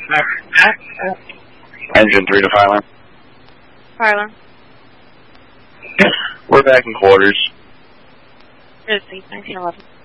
Engine 3 to Fireland. Fireland. We're back in quarters. Busy, 1911.